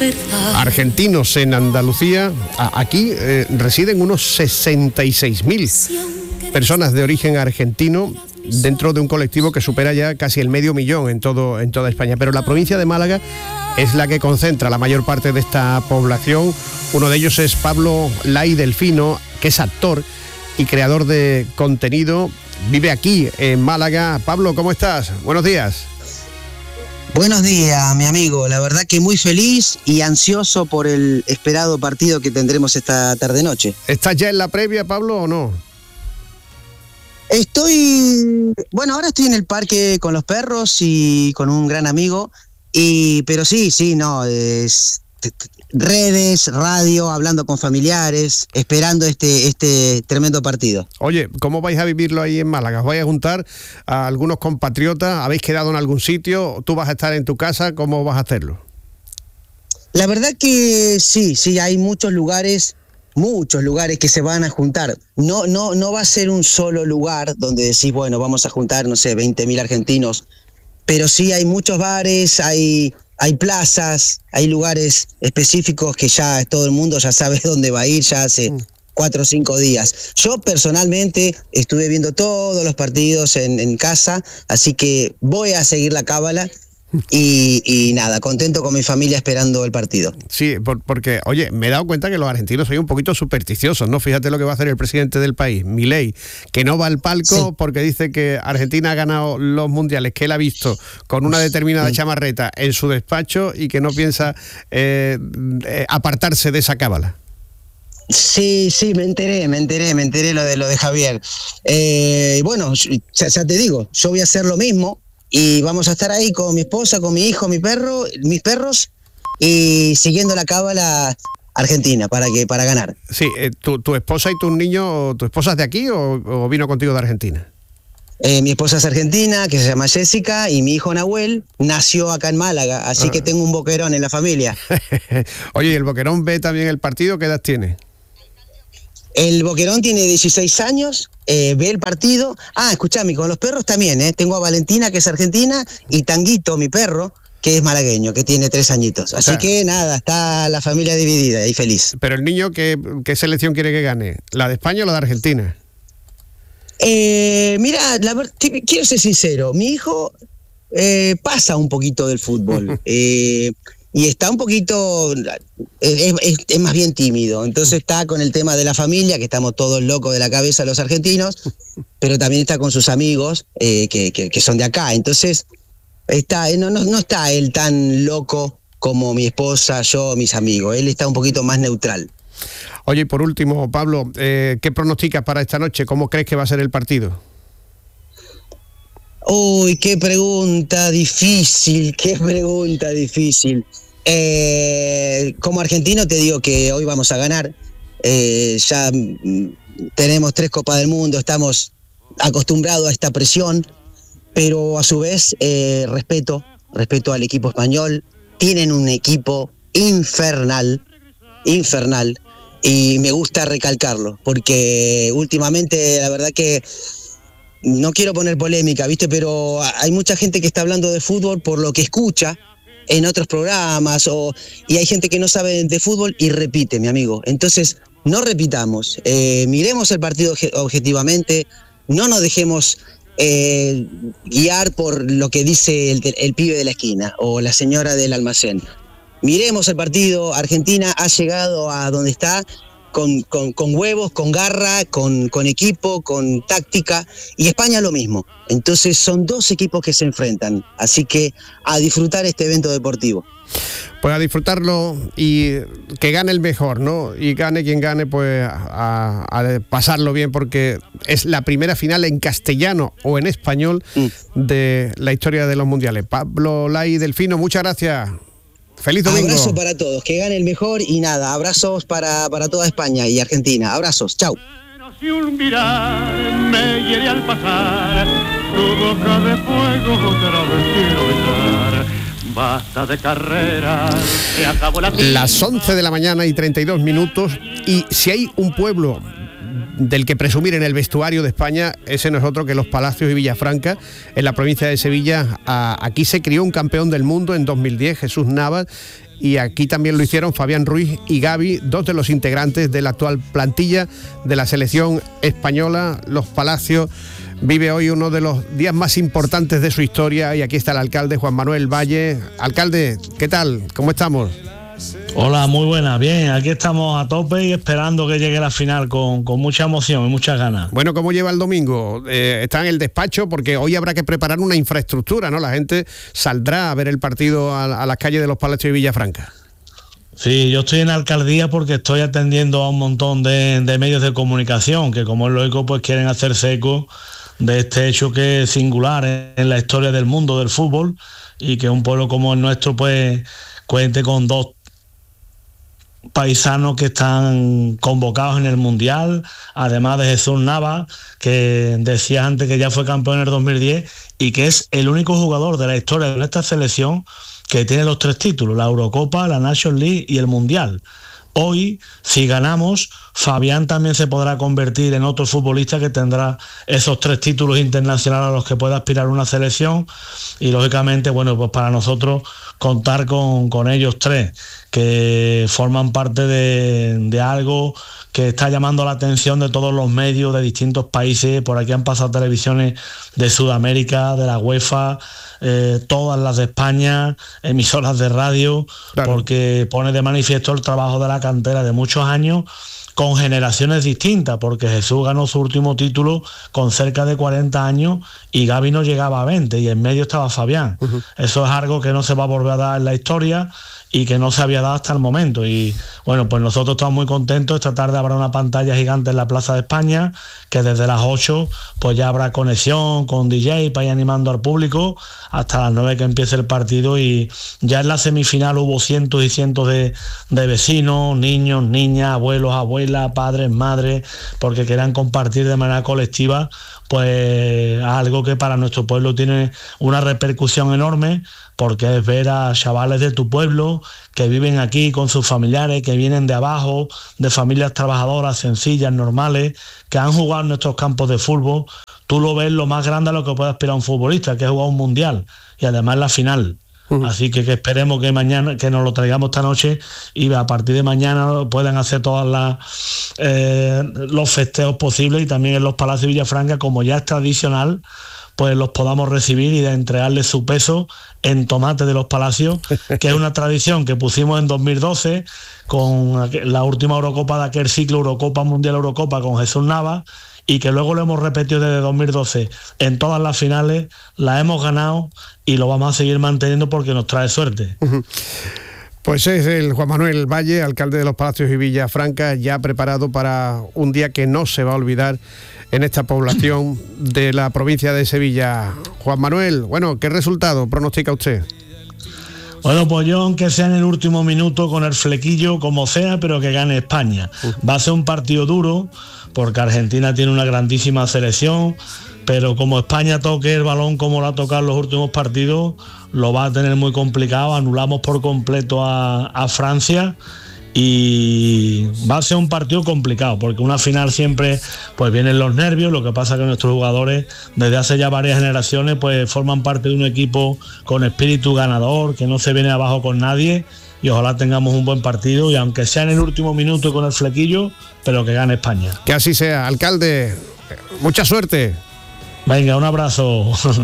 argentinos en Andalucía. Aquí residen unos 66.000 personas de origen argentino dentro de un colectivo que supera ya casi el 500.000 en toda España. Pero la provincia de Málaga es la que concentra la mayor parte de esta población. Uno de ellos es Pablo Lay Delfino, que es actor y creador de contenido. Vive aquí en Málaga. Pablo, ¿cómo estás? Buenos días. Buenos días, mi amigo. La verdad que muy feliz y ansioso por el esperado partido que tendremos esta tarde-noche. ¿Estás ya en la previa, Pablo, o no? Ahora estoy en el parque con los perros y con un gran amigo, pero es redes, radio, hablando con familiares, esperando este tremendo partido. Oye, ¿cómo vais a vivirlo ahí en Málaga? ¿Os vais a juntar a algunos compatriotas? ¿Habéis quedado en algún sitio? ¿Tú vas a estar en tu casa? ¿Cómo vas a hacerlo? La verdad que sí, hay muchos lugares que se van a juntar. No va a ser un solo lugar donde decís, bueno, vamos a juntar, 20.000 argentinos, pero sí hay muchos bares, hay plazas, hay lugares específicos que ya todo el mundo ya sabe dónde va a ir ya hace 4 o 5 días. Yo personalmente estuve viendo todos los partidos en casa, así que voy a seguir la cábala. Y nada, contento con mi familia esperando el partido. Sí, porque, oye, me he dado cuenta que los argentinos son un poquito supersticiosos, ¿no? Fíjate lo que va a hacer el presidente del país, Milei, que no va al palco porque dice que Argentina ha ganado los mundiales que él ha visto con una determinada chamarreta en su despacho y que no piensa apartarse de esa cábala. Sí, me enteré lo de Javier. Ya te digo, yo voy a hacer lo mismo. Y vamos a estar ahí con mi esposa, con mi hijo, mis perros, y siguiendo la cábala argentina para ganar. Sí, ¿tu esposa y tus niños, tu esposa es de aquí o vino contigo de Argentina? Mi esposa es argentina, que se llama Jessica, y mi hijo Nahuel nació acá en Málaga, así que tengo un boquerón en la familia. Oye, ¿y el boquerón ve también el partido? ¿Qué edad tiene? El boquerón tiene 16 años, ve el partido. Escuchame, con los perros también, tengo a Valentina, que es argentina, y Tanguito, mi perro, que es malagueño, que tiene 3 añitos. Así que nada, está la familia dividida y feliz. Pero el niño, ¿qué selección quiere que gane? ¿La de España o la de Argentina? Mira, quiero ser sincero, mi hijo pasa un poquito del fútbol. Y está un poquito, es más bien tímido, entonces está con el tema de la familia, que estamos todos locos de la cabeza los argentinos, pero también está con sus amigos que son de acá, entonces no está él tan loco como mi esposa, yo, mis amigos, él está un poquito más neutral. Oye, y por último, Pablo, ¿qué pronosticas para esta noche? ¿Cómo crees que va a ser el partido? Uy, qué pregunta difícil. Como argentino te digo que hoy vamos a ganar. Ya tenemos 3 Copas del Mundo, estamos acostumbrados a esta presión, pero a su vez respeto al equipo español. Tienen un equipo infernal, y me gusta recalcarlo, porque últimamente la verdad que no quiero poner polémica, ¿viste? Pero hay mucha gente que está hablando de fútbol por lo que escucha en otros programas, y hay gente que no sabe de fútbol y repite, mi amigo. Entonces, no repitamos, miremos el partido objetivamente, no nos dejemos guiar por lo que dice el pibe de la esquina o la señora del almacén. Miremos el partido. Argentina ha llegado a donde está con huevos, con garra, con equipo, con táctica, y España lo mismo. Entonces son 2 equipos que se enfrentan, así que a disfrutar este evento deportivo. Pues a disfrutarlo y que gane el mejor, ¿no? Y gane quien gane, pues a pasarlo bien, porque es la primera final en castellano o en español de la historia de los mundiales. Pablo Lay Delfino, muchas gracias. Feliz domingo. Abrazo para todos, que gane el mejor y nada, abrazos para toda España y Argentina. Abrazos, chau. Si un mirar me hiere al pasar, tu boca de fuego otra vez quiero besar. Basta de carreras, se acabó la Las 11 de la mañana y 32 minutos, y si hay un pueblo del que presumir en el vestuario de España, ese no es otro que los Palacios y Villafranca, en la provincia de Sevilla. Aquí se crió un campeón del mundo en 2010, Jesús Navas, y aquí también lo hicieron Fabián Ruiz y Gavi, dos de los integrantes de la actual plantilla de la selección española. Los Palacios vive hoy uno de los días más importantes de su historia, y aquí está el alcalde Juan Manuel Valle. Alcalde, ¿qué tal? ¿Cómo estamos? Hola, muy buena, bien, aquí estamos a tope y esperando que llegue la final con mucha emoción y muchas ganas. Bueno, ¿cómo lleva el domingo? Está en el despacho porque hoy habrá que preparar una infraestructura, ¿no? La gente saldrá a ver el partido a las calles de los Palacios y Villafranca. Sí, yo estoy en la alcaldía porque estoy atendiendo a un montón de medios de comunicación que, como es lógico, pues quieren hacerse eco de este hecho que es singular en la historia del mundo del fútbol, y que un pueblo como el nuestro pues cuente con dos paisanos que están convocados en el Mundial, además de Jesús Navas, que decía antes que ya fue campeón en el 2010 y que es el único jugador de la historia de esta selección que tiene los 3 títulos, la Eurocopa, la Nations League y el Mundial. Hoy, si ganamos, Fabián también se podrá convertir en otro futbolista que tendrá esos 3 títulos internacionales a los que pueda aspirar una selección, y lógicamente, bueno, pues para nosotros contar con ellos 3, que forman parte de algo que está llamando la atención de todos los medios de distintos países. Por aquí han pasado televisiones de Sudamérica, de la UEFA, todas las de España, emisoras de radio, claro, porque pone de manifiesto el trabajo de la cantera de muchos años, con generaciones distintas, porque Jesús ganó su último título con cerca de 40 años y Gavi no llegaba a 20, y en medio estaba Fabián. Uh-huh. Eso es algo que no se va a volver a dar en la historia y que no se había dado hasta el momento. Y bueno, pues nosotros estamos muy contentos. Esta tarde habrá una pantalla gigante en la Plaza de España, que desde las 8 pues ya habrá conexión con DJ para ir animando al público hasta las 9 que empiece el partido. Y ya en la semifinal hubo cientos y cientos de vecinos, niños, niñas, abuelos, abuelas, padres, madres, porque querían compartir de manera colectiva pues algo que para nuestro pueblo tiene una repercusión enorme, porque es ver a chavales de tu pueblo que viven aquí con sus familiares, que vienen de abajo, de familias trabajadoras, sencillas, normales, que han jugado en nuestros campos de fútbol. Tú lo ves lo más grande a lo que puede aspirar un futbolista, que es jugar un mundial, y además la final. Así que esperemos que mañana, que nos lo traigamos esta noche, y a partir de mañana puedan hacer todas los festejos posibles, y también en los Palacios de Villafranca, como ya es tradicional, pues los podamos recibir y de entregarles su peso en tomate de los Palacios, que es una tradición que pusimos en 2012 con la última Eurocopa de aquel ciclo, Eurocopa Mundial Eurocopa, con Jesús Navas, y que luego lo hemos repetido desde 2012 en todas las finales, la hemos ganado y lo vamos a seguir manteniendo porque nos trae suerte. Pues es el Juan Manuel Valle, alcalde de los Palacios y Villafranca, ya preparado para un día que no se va a olvidar en esta población de la provincia de Sevilla. Juan Manuel, bueno, ¿qué resultado pronostica usted? Bueno, pues yo, aunque sea en el último minuto, con el flequillo, como sea, pero que gane España. Va a ser un partido duro, porque Argentina tiene una grandísima selección, pero como España toque el balón como lo ha tocado en los últimos partidos, lo va a tener muy complicado. Anulamos por completo a Francia, y va a ser un partido complicado, porque una final siempre pues vienen los nervios. Lo que pasa es que nuestros jugadores desde hace ya varias generaciones pues forman parte de un equipo con espíritu ganador, que no se viene abajo con nadie, y ojalá tengamos un buen partido, y aunque sea en el último minuto con el flequillo, pero que gane España. Que así sea, alcalde. Mucha suerte. Venga, un abrazo.